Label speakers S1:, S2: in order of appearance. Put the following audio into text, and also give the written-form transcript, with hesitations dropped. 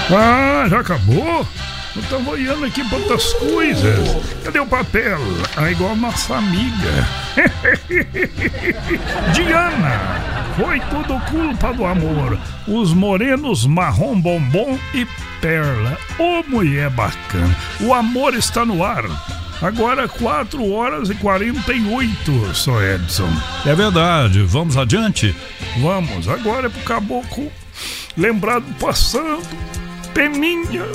S1: Ah, já acabou? Eu tava olhando aqui pra outras coisas. Cadê o papel? Ah, igual nossa amiga. Diana, foi tudo culpa do amor. Os morenos marrom bombom e perla. Ô, mulher bacana. O amor está no ar. Agora 4h48, só Edson.
S2: É verdade, vamos adiante?
S1: Vamos, agora é pro caboclo lembrar do passado. Peninha,